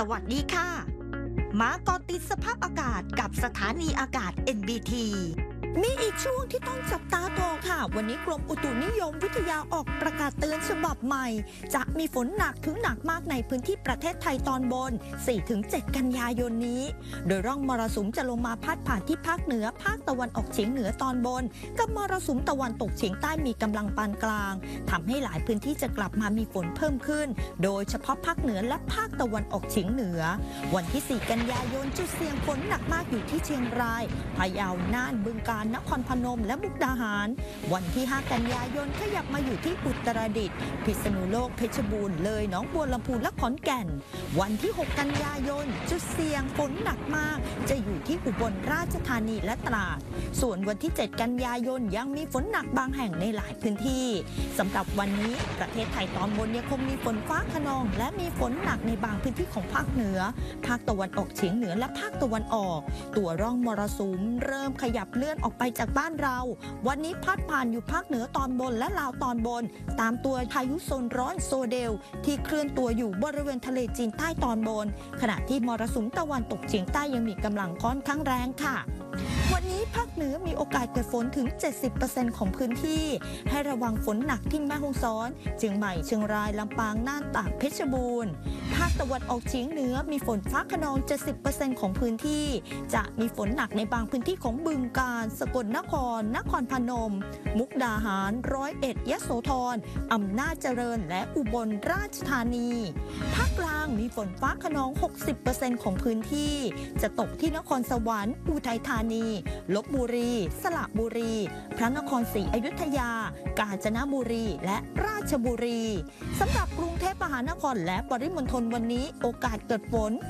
วัสดีค่ะมาเกาะติดสภาพอากาศกับสถานีอากาศ NBT มีอีกช่วงที่ต้องจับตามองค่ะวันนี้กรมอุตุนิยมวิทยาออกประกาศเตือนฉบับใหม่จะมีฝนหนักถึงหนักมากในพื้นที่ประเทศไทยตอนบน 4-7 กันยายนนี้โดยร่องมรสุมจะลงมาพัดผ่านที่ภาคเหนือภาคตะวันออกเฉียงเหนือตอนบนกับมรสุมตะวันตกเฉียงใต้มีกำลังปานกลางทำให้หลายพื้นที่จะกลับมามีฝนเพิ่มขึ้นโดยเฉพาะภาคเหนือและภาคตะวันออกเฉียงเหนือวันที่ 4 กันยายนจุดเสี่ยงฝนหนักมากอยู่ที่เชียงรายพะเยาน่านบึงกาฬนครพนมและมุกดาหารวันที่ 5 กันยายนขยับมาอยู่ที่อุตรดิตถ์พิษณุโลกเพชรบูรณ์เลยหนองบัวลำพูและขอนแก่นวันที่ 6 กันยายนจุดเสี่ยงฝนหนักมากจะอยู่ที่อุบลราชธานีและตราดส่วนวันที่ 7 กันยายนยังมีฝนหนักบางแห่งในหลายพื้นที่สำหรับวันนี้ประเทศไทยตอนบนยังคงมีฝนฟ้าคะนองและมีฝนหนักในบางพื้นที่ของภาคเหนือภาคตะวันออกเฉียงเหนือและภาคตะวันออกตัวร่องมรสุมเริ่มขยับเลื่อนออกไปจากบ้านเราวันนี้พัดผ่านอยู่ภาคเหนือตอนบนและลาวตอนบนตามตัวพายุโซนร้อนโซเดลที่เคลื่อนตัวอยู่บริเวณทะเลจีนใต้ตอนบนขณะที่มรสุมตะวันตกเฉียงใต้ยังมีกำลังค่อนข้างแรงค่ะวันนี้ภาคเหนือมีโอกาสเกิดฝนถึง 70% ของพื้นที่ให้ระวังฝนหนักที่แม่ฮ่องสอนเชียงใหม่เชียงรายลำปางน่านตากเพชรบูรณ์ภาคตะวันออกเฉียงเหนือมีฝนฟ้าคะนอง 70% ของพื้นที่จะมีฝนหนักในบางพื้นที่ของบึงกาฬสกลนครนครพนมมุกดาหารร้อยเอ็ดยโสธรอำนาจเจริญและอุบลราชธานีภาคกลางมีฝนฟ้าคะนอง 60% ของพื้นที่จะตกที่นครสวรรค์อุทัยธานีลพบุรีสระบุรีพระนครศรีอยุธยากาญจนบุรีและราชบุรีสำหรับกรุงเทพมหานครและปริมณฑลวันนี้โอกาสเกิดฝน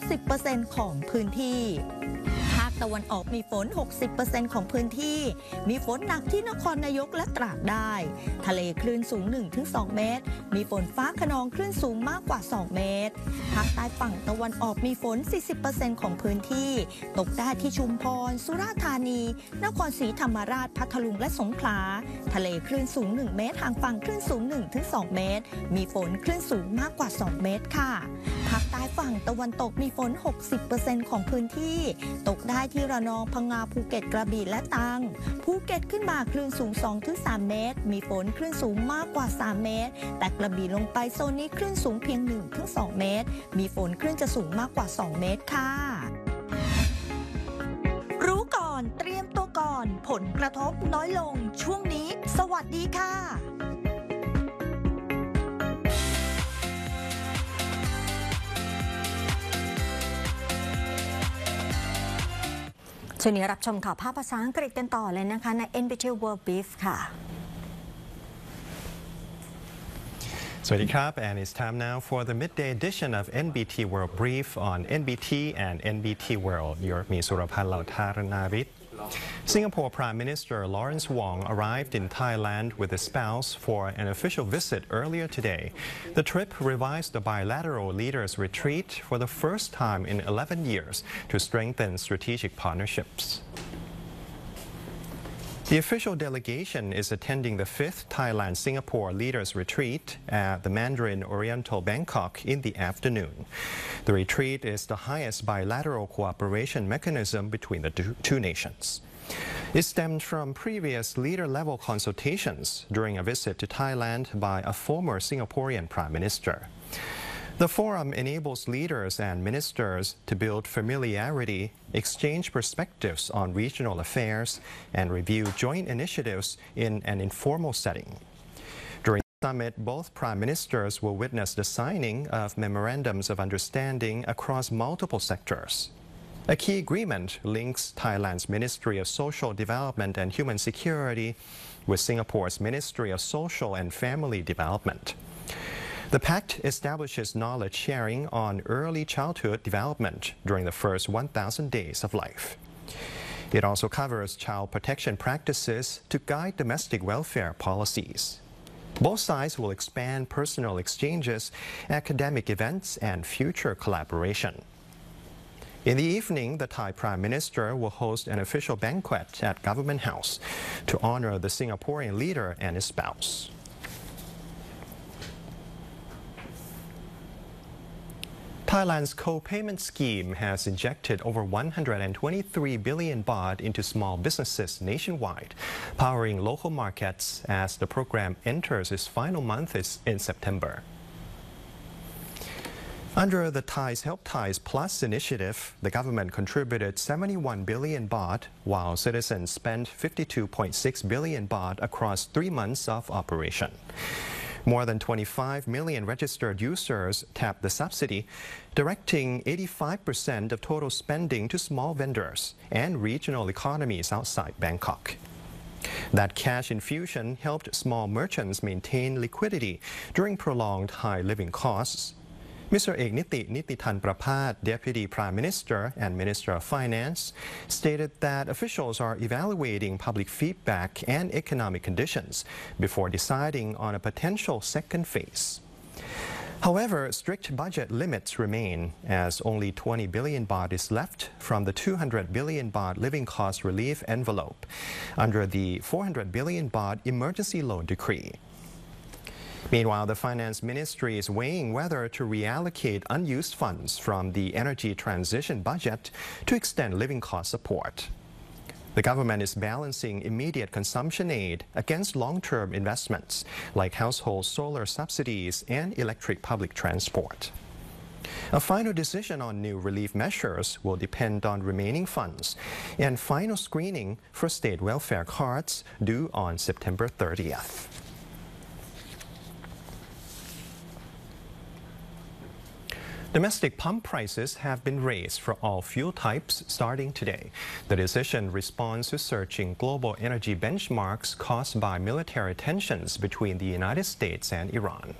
60% ของพื้นที่ภาคตะวันออกมีฝน 60% ของพื้นที่มีฝนหนักที่นครนายกและตราดได้ทะเลคลื่นสูง 1-2 เมตรมีฝนฟ้าคะนองคลื่นสูงมากกว่า 2 เมตรภาคใต้ฝั่งตะวันออกมีฝน 40% ของพื้นที่ตกได้ที่ชุมพรสุราษฎร์ธานีนครศรีธรรมราชพัทลุงและสงขลาทะเลคลื่นสูง 1 เมตรห่างฝั่งคลื่นสูง 1-2 เมตรมีฝนคลื่นสูงมากกว่า 2 เมตรค่ะภาคใต้ฝั่งตะวันตกมีฝน 60% ของพื้นที่ตกได้ที่ระนองพังงาภูเก็ตกระบี่และตรังภูเก็ตขึ้นมาคลื่นสูง 2-3 เมตรมีฝนคลื่นสูงมากกว่า 3 เมตรแต่กระบี่ลงไปโซนนี้คลื่นสูงเพียง 1-2 เมตรมีฝนคลื่นจะสูงมากกว่า 2 เมตรค่ะรู้ก่อนเตรียมตัวก่อนผลกระทบน้อยลงช่วงนี้สวัสดีค่ะช่วงนี้รับชมข่าวภาพภาษาอังกฤษกันต่อเลยนะคะใน NBT World Brief ค่ะสวัสดีครับ and it's time now for the midday edition of NBT World Brief on NBT and NBT World ยศมีสุรพันธ์เหล่าธารนาริศSingapore Prime Minister Lawrence Wong arrived in Thailand with his spouse for an official visit earlier today. The trip revised the bilateral leaders' retreat for the first time in 11 years to strengthen strategic partnerships.The official delegation is attending the 5th Thailand-Singapore Leaders Retreat at the Mandarin Oriental Bangkok in the afternoon. The retreat is the highest bilateral cooperation mechanism between the two nations. It stemmed from previous leader-level consultations during a visit to Thailand by a former Singaporean Prime Minister.The forum enables leaders and ministers to build familiarity, exchange perspectives on regional affairs, and review joint initiatives in an informal setting. During the summit, both prime ministers will witness the signing of memorandums of understanding across multiple sectors. A key agreement links Thailand's Ministry of Social Development and Human Security with Singapore's Ministry of Social and Family Development.The pact establishes knowledge sharing on early childhood development during the first 1,000 days of life. It also covers child protection practices to guide domestic welfare policies. Both sides will expand personal exchanges, academic events, and future collaboration. In the evening, the Thai Prime Minister will host an official banquet at Government House to honor the Singaporean leader and his spouse.ไ Thailand's co-payment scheme has injected over 123 billion baht into small businesses nationwide, powering local markets as the program enters its final month in September. Under the Thais Help Thais Plus initiative, the government contributed 71 billion baht, while citizens spent 52.6 billion baht across 3 months of operation. More than 25 million registered users tapped the subsidy, directing 85% of total spending to small vendors and regional economies outside Bangkok. That cash infusion helped small merchants maintain liquidity during prolonged high living costs. Mr. Ek Nitithan Prapat, Deputy Prime Minister and Minister of Finance, stated that officials are evaluating public feedback and economic conditions before deciding on a potential second phase. However, strict budget limits remain, as only 20 billion baht is left from the 200 billion baht living cost relief envelope under the 400 billion baht emergency loan decree. Meanwhile, the Finance Ministry is weighing whether to reallocate unused funds from the energy transition budget to extend living cost support. The government is balancing immediate consumption aid against long-term investments like household solar subsidies and electric public transport. A final decision on new relief measures will depend on remaining funds and final screening for state welfare cards due on September 30th. Domestic pump prices have been raised for all fuel types starting today. The decision responds to surging global energy benchmarks caused by military tensions between the United States and Iran.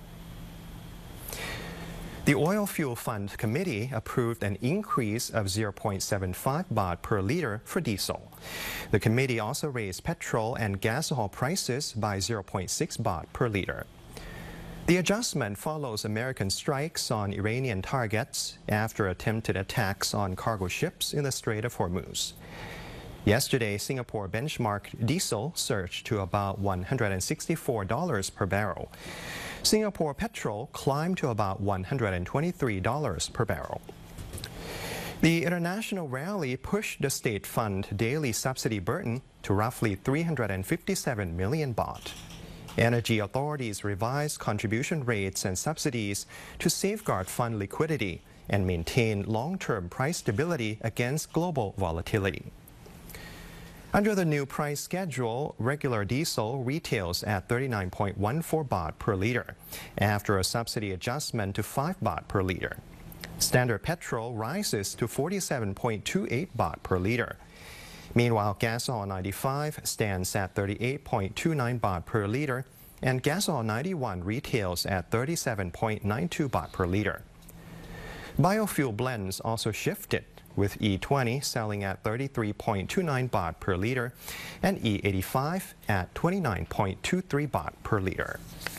The Oil Fuel Fund Committee approved an increase of 0.75 baht per liter for diesel. The committee also raised petrol and gasohol prices by 0.6 baht per liter. The adjustment follows American strikes on Iranian targets after attempted attacks on cargo ships in the Strait of Hormuz. Yesterday, Singapore benchmark diesel surged to about $164 per barrel. Singapore petrol climbed to about $123 per barrel. The international rally pushed the state fund daily subsidy burden to roughly 357 million baht. Energy authorities revised contribution rates and subsidies to safeguard fund liquidity and maintain long-term price stability against global volatility. Under the new price schedule, regular diesel retails at 39.14 baht per liter, after a subsidy adjustment to 5 baht per liter. Standard petrol rises to 47.28 baht per liter. Meanwhile, Gasol 95 stands at 38.29 baht per liter, and Gasol 91 retails at 37.92 baht per liter. Biofuel blends also shifted, with E20 selling at 33.29 baht per liter and E85 at 29.23 baht per liter.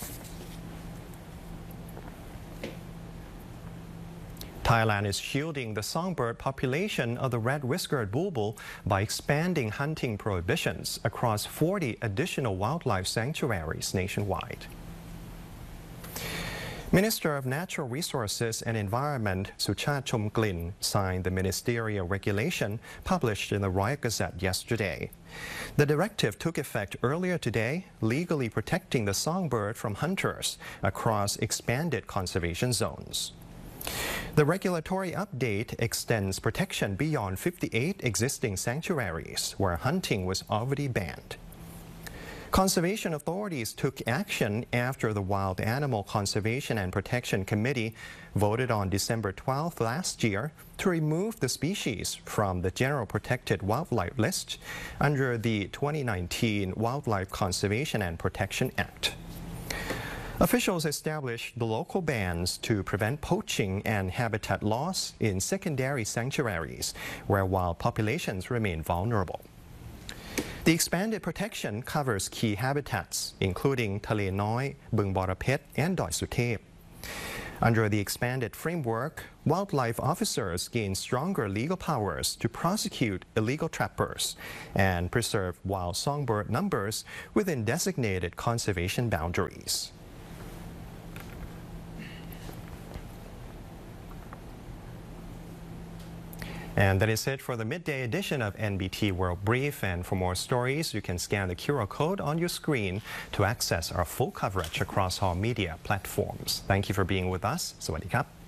Thailand is shielding the songbird population of the red-whiskered bulbul by expanding hunting prohibitions across 40 additional wildlife sanctuaries nationwide. Minister of Natural Resources and Environment Suchat Chomglin signed the ministerial regulation published in the Royal Gazette yesterday. The directive took effect earlier today, legally protecting the songbird from hunters across expanded conservation zones. The regulatory update extends protection beyond 58 existing sanctuaries where hunting was already banned. Conservation authorities took action after the Wild Animal Conservation and Protection Committee voted on December 12th last year to remove the species from the General Protected Wildlife List under the 2019 Wildlife Conservation and Protection Act. Officials established the local bans to prevent poaching and habitat loss in secondary sanctuaries where wild populations remain vulnerable. The expanded protection covers key habitats, including Thale Noi, Bung Boraphet, and Doi Suthep. Under the expanded framework, wildlife officers gain stronger legal powers to prosecute illegal trappers and preserve wild songbird numbers within designated conservation boundaries. And that is it for the midday edition of NBT World Brief. And for more stories, you can scan the QR code on your screen to access our full coverage across all media platforms. Thank you for being with us. สวัสดีครับ